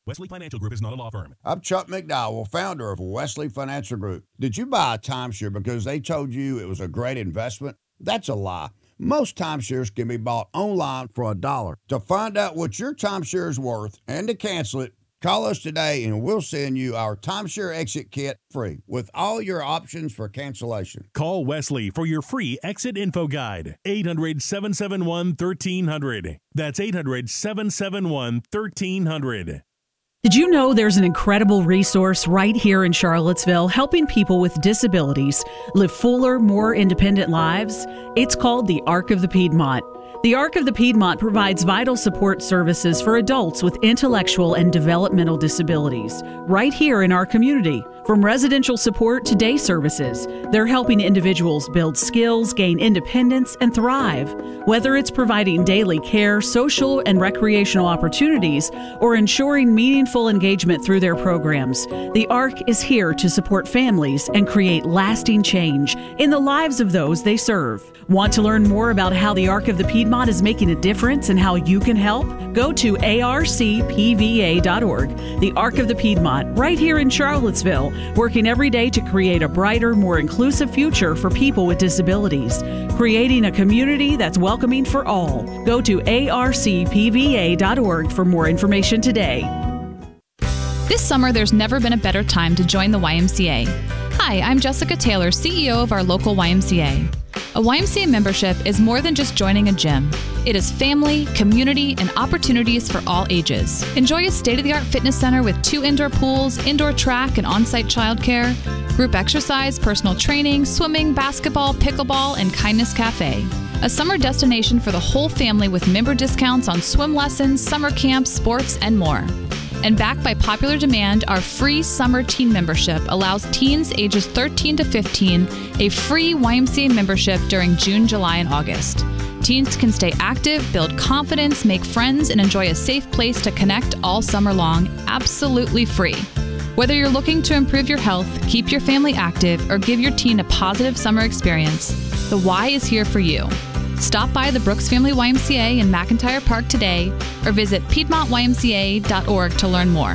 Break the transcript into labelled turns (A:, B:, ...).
A: Wesley Financial Group is not a law firm.
B: I'm Chuck McDowell, founder of Wesley Financial Group. Did you buy a timeshare because they told you it was a great investment? That's a lie. Most timeshares can be bought online for $1. To find out what your timeshare is worth and to cancel it, call us today and we'll send you our timeshare exit kit free with all your options for cancellation.
A: Call Wesley for your free exit info guide. 800-771-1300. That's 800-771-1300.
C: Did you know there's an incredible resource right here in Charlottesville helping people with disabilities live fuller, more independent lives? It's called the Arc of the Piedmont. The Arc of the Piedmont provides vital support services for adults with intellectual and developmental disabilities right here in our community. From residential support to day services, they're helping individuals build skills, gain independence, and thrive. Whether it's providing daily care, social and recreational opportunities, or ensuring meaningful engagement through their programs, the ARC is here to support families and create lasting change in the lives of those they serve. Want to learn more about how the Arc of the Piedmont is making a difference and how you can help? Go to arcpva.org. The Arc of the Piedmont, right here in Charlottesville, working every day to create a brighter, more inclusive future for people with disabilities, creating a community that's welcoming for all. Go to arcpva.org for more information today.
D: This summer, there's never been a better time to join the YMCA. Hi, I'm Jessica Taylor, CEO of our local YMCA. A YMCA membership is more than just joining a gym. It is family, community, and opportunities for all ages. Enjoy a state-of-the-art fitness center with 2 indoor pools, indoor track, and on-site childcare, group exercise, personal training, swimming, basketball, pickleball, and Kindness Cafe. A summer destination for the whole family with member discounts on swim lessons, summer camps, sports, and more. And backed by popular demand, our free summer teen membership allows teens ages 13 to 15 a free YMCA membership during June, July, and August. Teens can stay active, build confidence, make friends, and enjoy a safe place to connect all summer long, absolutely free. Whether you're looking to improve your health, keep your family active, or give your teen a positive summer experience, the Y is here for you. Stop by the Brooks Family YMCA in McIntyre Park today or visit PiedmontYMCA.org to learn more.